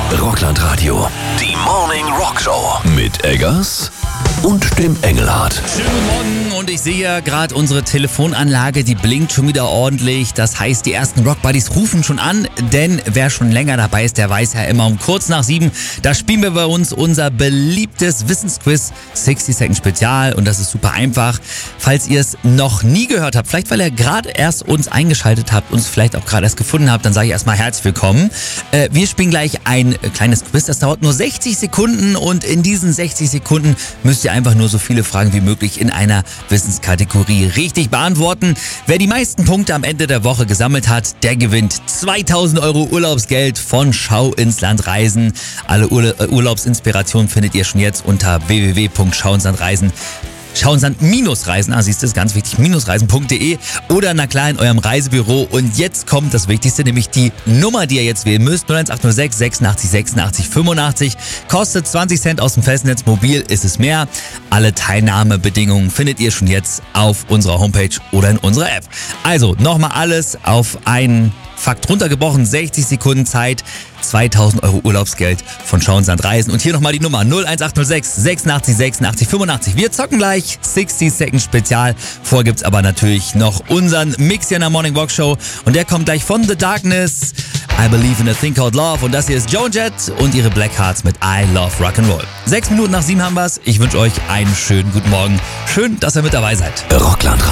Rockland Radio. Die Morning Rock Show. Mit Eggers und dem Engelhardt. Schönen guten Morgen und ich sehe ja gerade unsere Telefonanlage, die blinkt schon wieder ordentlich. Das heißt, die ersten Rockbuddies rufen schon an, denn wer schon länger dabei ist, der weiß ja immer um kurz nach 7, da spielen wir bei uns unser beliebtes Wissensquiz 60 Second Spezial und das ist super einfach. Falls ihr es noch nie gehört habt, vielleicht weil ihr gerade erst uns eingeschaltet habt, uns vielleicht auch gerade erst gefunden habt, dann sage ich erstmal herzlich willkommen. Wir spielen gleich ein kleines Quiz, das dauert nur 60 Sekunden und in diesen 60 Sekunden müsst ihr einfach nur so viele Fragen wie möglich in einer Wissenskategorie richtig beantworten. Wer die meisten Punkte am Ende der Woche gesammelt hat, der gewinnt 2000 € Urlaubsgeld von Schau ins Land Reisen. Alle Urlaubsinspirationen findet ihr schon jetzt unter www.schauinslandreisen. Schauinsland-Reisen, siehst du, ist ganz wichtig, -reisen.de oder na klar in eurem Reisebüro. Und jetzt kommt das Wichtigste, nämlich die Nummer, die ihr jetzt wählen müsst. 01806 86 86 85. Kostet 20 Cent aus dem Festnetz, mobil ist es mehr. Alle Teilnahmebedingungen findet ihr schon jetzt auf unserer Homepage oder in unserer App. Also nochmal alles auf einen Fakt runtergebrochen, 60 Sekunden Zeit, 2000 € Urlaubsgeld von Schau ins Land Reisen. Und hier nochmal die Nummer 01806 86 86 85. Wir zocken gleich 60 Second Spezial. Vorher gibt's aber natürlich noch unseren Mix hier in der Morning Rock Show. Und der kommt gleich von The Darkness. I Believe in a Thing Called Love. Und das hier ist Joan Jett und ihre Blackhearts mit I Love Rock'n'Roll. 6 Minuten nach 7 haben wir's. Ich wünsche euch einen schönen guten Morgen. Schön, dass ihr mit dabei seid. Rockland